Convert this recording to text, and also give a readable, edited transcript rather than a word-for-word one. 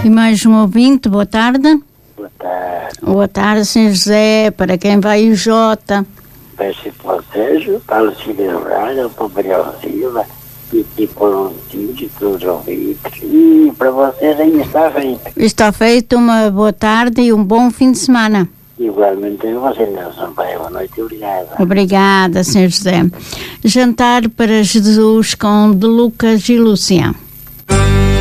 E mais um ouvinte, boa tarde. Boa tarde. Boa tarde, Sr. José. Para quem vai o Jota? Peço para o Sérgio, para o Silvio Braga, para o Gabriel Silva e para o Cindy, todos os ouvintes. E para vocês ainda está feito. Está feito, uma boa tarde e um bom fim de semana. Igualmente a vocês, Nelson Pai. Boa noite e obrigada. Obrigada, Sr. José. Jantar para Jesus com de Lucas e Luciano.